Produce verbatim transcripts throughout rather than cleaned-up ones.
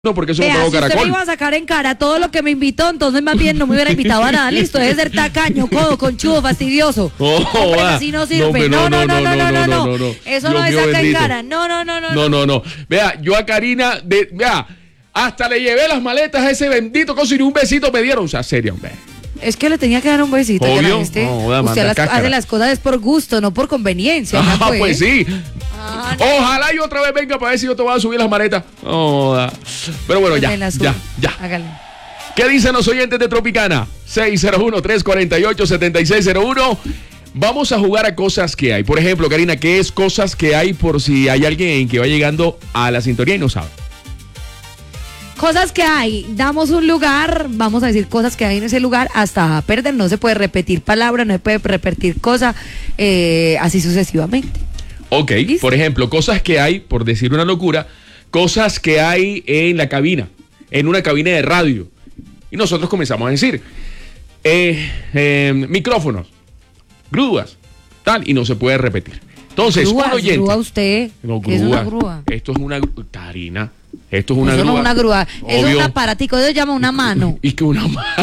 No, porque eso Vea, no trago si usted caracol. me iba a sacar en cara todo lo que me invitó, entonces más bien no me hubiera invitado a nada. Listo, debe ser tacaño, codo, conchudo, fastidioso. Oh, Hombre, va. así no No, sirve. hombre, No, no, no, no, no, no, no. no, no. Eso Dios no me mío saca en bendito. cara. No, no, no, no. No, no, no. Vea, yo a Karina, de, vea, hasta le llevé las maletas a ese bendito coso y ni un besito me dieron. O sea, serio, hombre. Es que le tenía que dar un besito. Obvio. Ya la viste. No, joda, Usted manda las, cáscara. hace las cosas es por gusto, no por conveniencia. Ah, ¿no, pues sí. Ah, no. Ojalá yo otra vez venga para ver si yo te voy a subir las maletas. Oh, da. Pero bueno, Pues ya, me las subo. ya, ya. Hágale. ¿Qué dicen los oyentes de Tropicana? seis cero uno, tres cuatro ocho, siete seis cero uno. Vamos a jugar a cosas que hay. Por ejemplo, Karina, ¿qué es cosas que hay por si hay alguien que va llegando a la sintonía y no sabe? Cosas que hay, damos un lugar, vamos a decir cosas que hay en ese lugar hasta perder, no se puede repetir palabra, no se puede repetir cosa, eh, así sucesivamente. Ok, ¿Listo? por ejemplo, cosas que hay, por decir una locura, cosas que hay en la cabina, en una cabina de radio. Y nosotros comenzamos a decir, eh, eh, micrófonos, grúas, tal, y no se puede repetir. Entonces, Grúas, un oyente. grúa usted, No, ¿qué es una grúa? Esto es una grúa. Karina, esto es una Eso grúa. no es una grúa, eso es Obvio. un aparatico, eso se llama una mano. Y que una mano.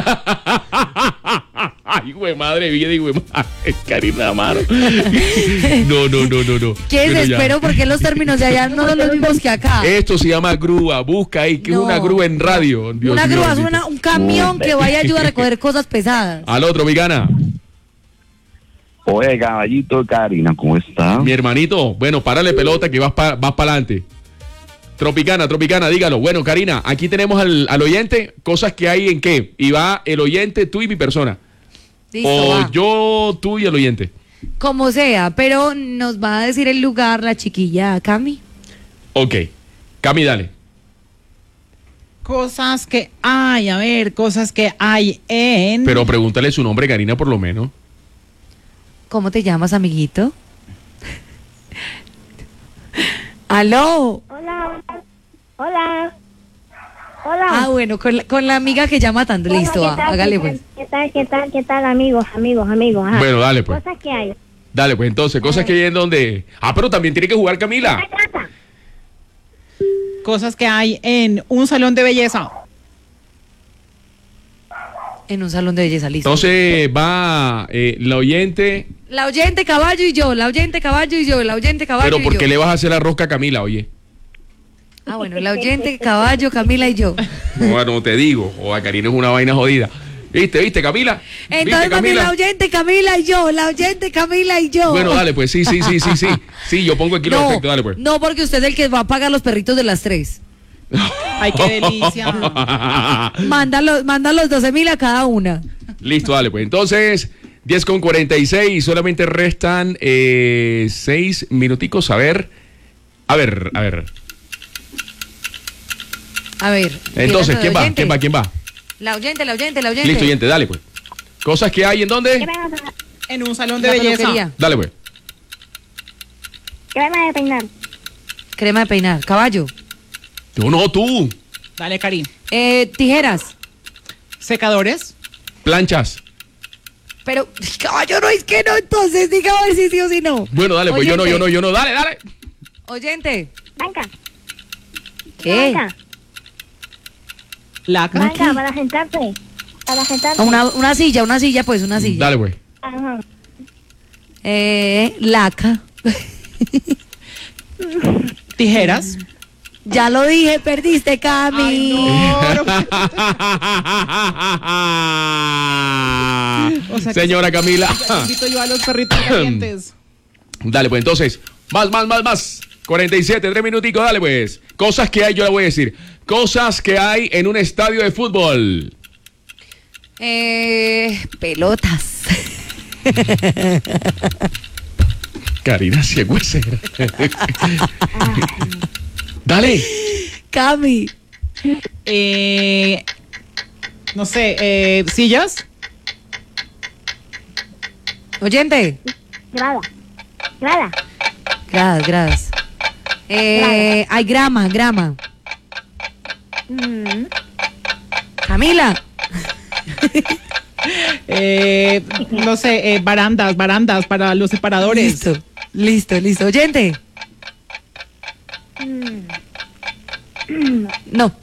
Ay, güey, madre mía, digo, madre, Karina, mano. No, no, no, no, no. ¿Qué Pero ya. desespero? Porque los términos de allá no son los mismos que acá. Esto se llama grúa. Busca ahí, que No. es una grúa en radio. Dios Una mío, grúa es bendito. una- un camión que vaya a ayudar a recoger cosas pesadas. Al otro, Vigana. Oye, caballito, Karina, ¿cómo está? Mi hermanito, bueno, párale pelota que vas para vas para adelante. Tropicana, Tropicana, dígalo. Bueno, Karina, aquí tenemos al, al oyente, cosas que hay en qué. Y va el oyente, tú y mi persona. Listo, o va. yo, tú y el oyente. Como sea, pero nos va a decir el lugar la chiquilla Cami. Ok. Cami, dale. Cosas que hay, a ver, cosas que hay en... Pero pregúntale su nombre, Karina, por lo menos. ¿Cómo te llamas, amiguito? ¿Aló? Hola, hola, hola. Ah, bueno, con la, con la amiga que llama tanto. Hola, Listo, ¿qué va, tal, hágale qué pues. tal, ¿Qué tal, qué tal, qué tal, amigos, amigos, amigos? Ajá. Bueno, dale pues. Cosas que hay. Dale pues, entonces, cosas que hay en donde... Ah, pero también tiene que jugar Camila. Una casa. Cosas que hay en un salón de belleza. En un salón de belleza, listo. Entonces va eh, la oyente... La oyente caballo y yo, la oyente caballo y yo, la oyente caballo Pero y ¿por qué yo. le vas a hacer la rosca a Camila, oye? Ah, bueno, la oyente caballo, Camila y yo. Bueno, te digo, o a Karina es una vaina jodida. ¿Viste, viste, Camila? Entonces, ¿Viste, mami, Camila? la oyente Camila y yo, la oyente Camila y yo. Bueno, dale, pues, sí, sí, sí, sí, sí. Sí, yo pongo aquí los No, efectos, dale, pues. no, porque usted es el que va a pagar los perritos de las tres. Ay, qué delicia. Manda los, manda los doce mil a cada una. Listo, dale, pues. Entonces, diez con cuarenta y seis, solamente restan eh, seis minuticos. A ver, a ver, a ver. A ver. Entonces, empieza ¿quién el va? oyente. ¿Quién va? ¿Quién va? La oyente, la oyente, la oyente. Listo, oyente, dale, pues. Cosas que hay en dónde. Crema, de- En un salón de La belleza. peluquería. Dale, pues. crema de peinar. Crema de peinar. Caballo. Yo no, tú. Dale, Karim. Eh, tijeras. Secadores. Planchas. Pero, caballo, no es que no, entonces diga a ver si sí o si no. Bueno, dale, pues yo no, yo no, yo no. Dale, dale. Oyente. Banca. ¿Qué? Banca. Laca. Banca. Banca, para sentarse. Para sentarse. Una, una silla, una silla, pues, una silla. Dale, pues. Ajá. Eh, laca. Tijeras. Ya lo dije, perdiste, Cami. Ay, no. O sea que- Señora Camila. Invito yo a los perritos calientes. Dale, pues entonces. Más, más, más, más. cuarenta y siete, tres minuticos, dale pues. Cosas que hay, yo le voy a decir. Cosas que hay en un estadio de fútbol. Eh, pelotas. Karina Ciegüesera. Dale. Cami. Eh, no sé, eh, sillas. Oyente. Grada. Grada. Gradas, gradas. Eh, hay grama, grama. Mm. Camila. Eh, no sé, eh, barandas, barandas para los separadores. Listo, listo, listo. Oyente. Mm. No.